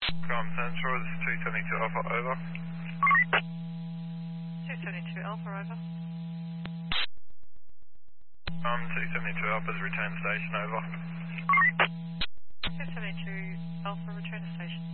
Com Central, this is 272 Alpha, over. 272 Alpha, over. 272 Alpha's return station, over. 272 Alpha, return to station.